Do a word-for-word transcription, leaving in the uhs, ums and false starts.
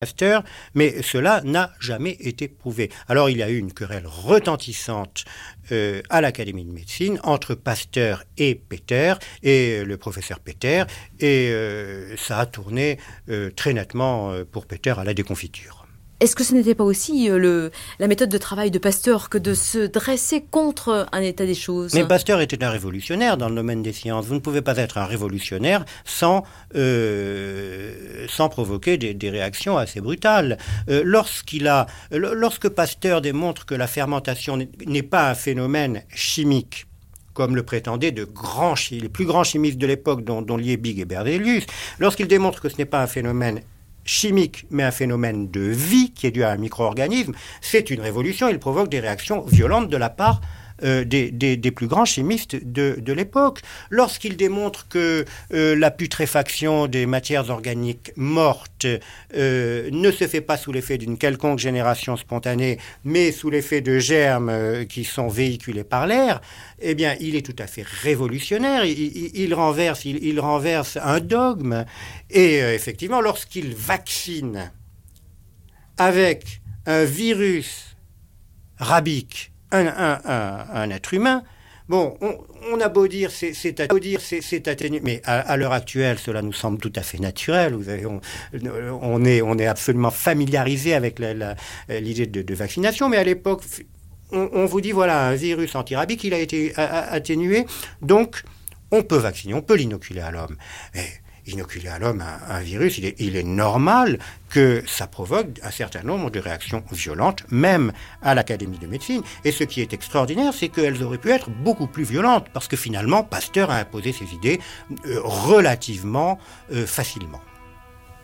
Pasteur, mais cela n'a jamais été prouvé. Alors il y a eu une querelle retentissante euh, à l'Académie de médecine entre Pasteur et Péter, et le professeur Péter, et euh, ça a tourné euh, très nettement euh, pour Péter à la déconfiture. Est-ce que ce n'était pas aussi euh, le, la méthode de travail de Pasteur que de se dresser contre un état des choses ? Mais Pasteur était un révolutionnaire dans le domaine des sciences. Vous ne pouvez pas être un révolutionnaire sans, euh, sans provoquer des, des réactions assez brutales. Euh, lorsqu'il a, lorsque Pasteur démontre que la fermentation n'est pas un phénomène chimique, comme le prétendaient de grands, les plus grands chimistes de l'époque, dont, dont Liebig et Berzelius, lorsqu'il démontre que ce n'est pas un phénomène chimique, mais un phénomène de vie qui est dû à un micro-organisme, c'est une révolution. Il provoque des réactions violentes de la part euh, des, des, des plus grands chimistes de, de l'époque. Lorsqu'il démontre que euh, la putréfaction des matières organiques mortes euh, ne se fait pas sous l'effet d'une quelconque génération spontanée, mais sous l'effet de germes euh, qui sont véhiculés par l'air, eh bien, il est tout à fait révolutionnaire. Il, il, il, renverse, il, il renverse un dogme. Et euh, effectivement, lorsqu'il vaccine avec un virus rabique un, un, un, un être humain, bon, on, on a beau dire c'est, c'est, à, beau dire, c'est, c'est atténué, mais à, à l'heure actuelle, cela nous semble tout à fait naturel. Vous savez, on, on, est, on est absolument familiarisé avec la, la, l'idée de, de vaccination, mais à l'époque, on, on vous dit, voilà, un virus antirabique, il a été a, a, atténué, donc on peut vacciner, on peut l'inoculer à l'homme. Mais inoculer à l'homme un, un virus, il est, il est normal que ça provoque un certain nombre de réactions violentes, même à l'Académie de médecine. Et ce qui est extraordinaire, c'est qu'elles auraient pu être beaucoup plus violentes, parce que finalement, Pasteur a imposé ses idées euh, relativement euh, facilement.